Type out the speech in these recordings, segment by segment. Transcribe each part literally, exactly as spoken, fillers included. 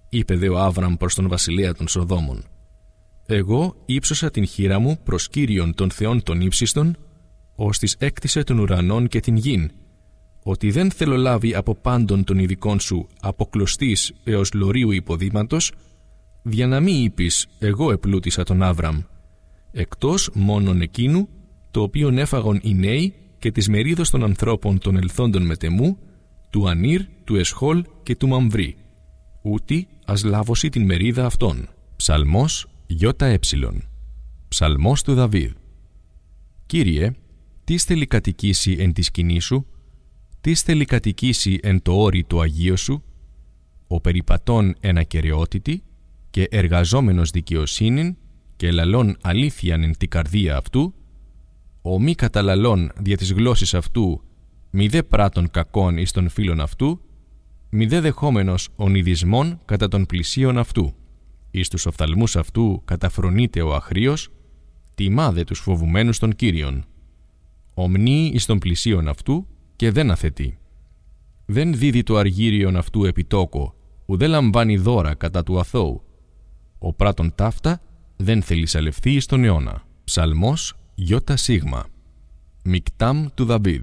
είπε δε ο Άβραμ προς τον βασιλέα των Σοδόμων. Εγώ ύψωσα την χείρα μου προς Κύριον των Θεών των ύψιστων, ώστις έκτισε των ουρανών και την γην, ότι δεν θέλω λάβει από πάντων των ειδικών σου αποκλωστής έως λωρίου υποδήματος, δια να μη είπεις εγώ επλούτησα τον Άβραμ, εκτός μόνον εκείνου, το οποίον έφαγον οι νέοι και της μερίδος των ανθρώπων των ελθόντων μετεμού, του Ανήρ, του Εσχόλ και του Μαμβρή. Ούτι ας λάβωσι την μερίδα αυτών. Ψαλμός ΙΕ. Ψαλμός του Δαβίδ. Κύριε, τι θέλει κατοικήσει εν τη σκηνή σου, τι θέλει κατοικήσει εν το όρι του Αγίου σου, ο περιπατών εν ακεραιότητη και εργαζόμενος δικαιοσύνην και λαλών αλήθειαν εν τη καρδία αυτού, ο μη καταλαλών δια της γλώσσης αυτού, μη δε πράτων κακών εις των φίλων αυτού, μη δε δεχόμενος ονειδισμών κατά των πλησίων αυτού. Εις τους οφθαλμούς αυτού καταφρονείται ο αχρίος, τιμά δε τους φοβουμένους των Κύριων. Ομνύει εις των πλησίων αυτού και δεν αθετεί. Δεν δίδει το αργύριον αυτού επιτόκο, ουδέ λαμβάνει δώρα κατά του αθώου. Ο πράτων ταύτα δεν θελισαλευθεί εις τον αιώνα. Ψαλμός ΙΣ. Μικτάμ του Δαβίδ.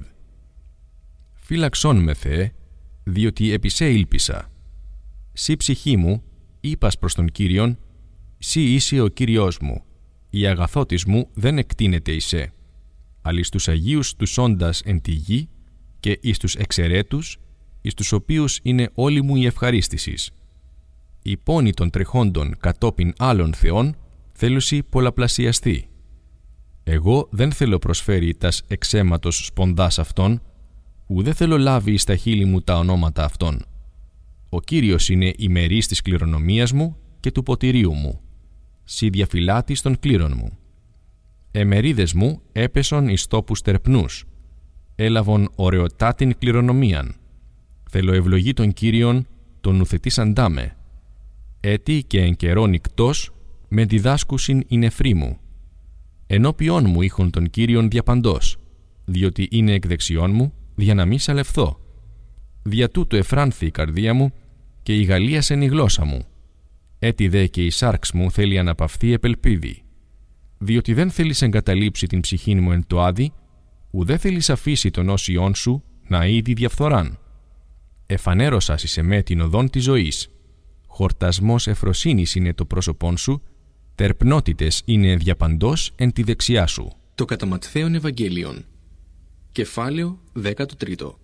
Φύλαξόν με, Θεέ, διότι επί σε ήλπισα. Σύ ψυχή μου, είπας προς τον Κύριον, σύ είσαι ο Κύριος μου, η αγαθότης μου δεν εκτείνεται εις σε. Αλλά εις τους Αγίους τους όντας εν τη γη και εις τους εξαιρέτους, εις τους οποίους είναι όλη μου η ευχαρίστησης. Η πόνη των τρεχόντων κατόπιν άλλων θεών θέλουσι πολλαπλασιαστεί. Εγώ δεν θέλω προσφέρει τας εξαίματος σπονδάς αυτών, ουδέ θέλω λάβει εις τα χείλη μου τα ονόματα αυτών. Ο Κύριος είναι η μερής της κληρονομίας μου και του ποτηρίου μου, σύ διαφυλάτης των κλήρων μου. Εμερίδες μου έπεσον εις τόπους τερπνούς, έλαβον ωραιοτάτην κληρονομίαν. Θέλω ευλογή των Κύριων, τον ουθετήσαντά με. Έτι και εν καιρόν ικτός, με διδάσκουσιν η νεφρή μου. Ενώπιόν μου είχον τον Κύριον διαπαντός, διότι είναι εκ δεξιών μου, για να μη σαλευθώ. Δια τούτου εφράνθη η καρδία μου και η γαλλίασεν η γλώσσα μου. Έτι δε και η σάρξ μου θέλει αναπαυθεί επελπίδη. Διότι δεν θέλεις εγκαταλείψει την ψυχή μου εν το άδει, ουδέ θέλεις αφήσει τον όσιόν σου να είδη διαφθοράν. Εφανέρωσας εις εμέ την οδόν της ζωής. Χορτασμός εφροσύνης είναι το πρόσωπόν σου, τερπνότητες είναι διαπαντός εν τη δεξιά σου. Το κατά Ματθαίον Ευαγγέλιον. Κεφάλαιο δέκατο τρίτο.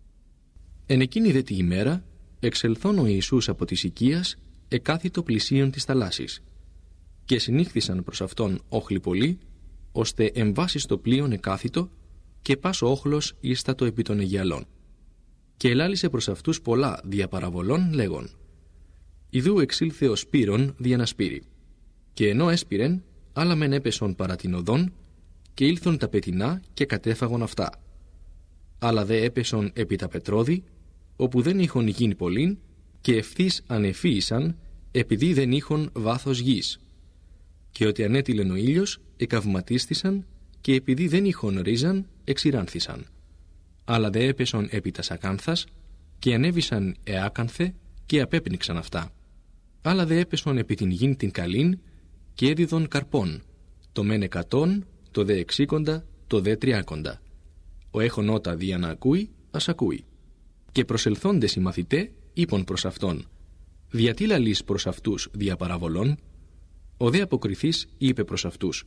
Εν εκείνη δε τη ημέρα, εξελθών ο Ιησούς από της οικίας, εκάθητο πλησίον της θαλάσσης. Και συνήχθησαν προς αυτόν όχλοι πολλοί, ώστε εμβάσεις το πλοίον εκάθητο, και πας ο όχλος ίστατο επί των αιγιαλών. Και ελάλησε προς αυτούς πολλά διαπαραβολών, λέγον: Ιδού εξήλθε ο Σπύρον δια να σπείρει. Και ενώ έσπηρεν, άλλα μεν έπεσον παρά την οδόν, και ήλθον τα πετεινά και κατέφαγον αυτά. Άλλα δε έπεσον επί τα πετρώδη, όπου δεν είχον γίνει πολλήν, και ευθύς ανεφύησαν, επειδή δεν είχον βάθος γης. Και ότι ανέτειλεν ο ήλιος, εκαυματίστησαν, και επειδή δεν είχον ρίζαν, εξηράνθησαν. Άλλα δε έπεσον επί τα σακάνθας, και ανέβησαν εάκανθε, και απέπνιξαν αυτά. Άλλα δε έπεσον επί την γην την καλήν, και έδιδον καρπών, το μεν εκατόν, το δε εξήκοντα, το δε τριάκοντα. Ο έχων ότα δια να ακούει, ας ακούει. Και προσελθόντες οι μαθητέ, είπον προς αυτόν: Διατί λαλείς προς αυτούς δια παραβολών? Ο δε αποκριθής είπε προς αυτούς: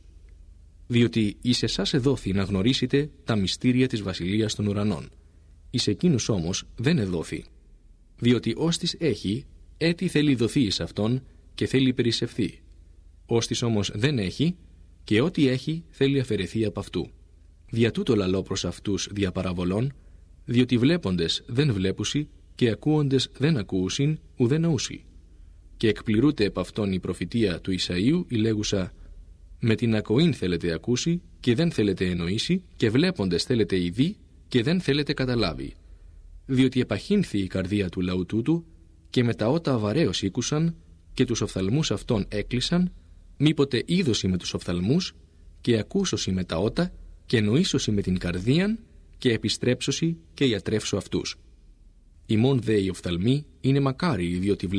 Διότι εις εσάς εδόθη να γνωρίσετε τα μυστήρια της βασιλείας των ουρανών. Εις εκείνους όμως δεν εδόθη. Διότι όστις έχει, έτι θέλει δοθεί εις αυτόν και θέλει περισσευθεί. Όστις όμως δεν έχει, και ό,τι έχει θέλει αφαιρεθεί από αυτού. Δια τούτο λαλώ προς αυτούς δια παραβολών, διότι βλέποντες δεν βλέπουσι και ακούοντες δεν ακούουσιν ουδέ νοούσι. Και εκπληρούται επ' αυτόν η προφητεία του Ισαΐου η λέγουσα: Με την ακοήν θέλετε ακούσει και δεν θέλετε εννοήσει, και βλέποντες θέλετε ειδεί και δεν θέλετε καταλάβει. Διότι επαχύνθη η καρδία του λαού τούτου, και με τα ότα βαρέως ήκουσαν, και τους οφθαλμούς αυτών έκλεισαν, μήποτε είδωση με τους οφθαλμούς, και ακούσωση με τα ότα, και νοήσωση με την καρδίαν, και επιστρέψωση και ιατρεύσω αυτούς. Ημών δε οι οφθαλμοί είναι μακάριοι, διότι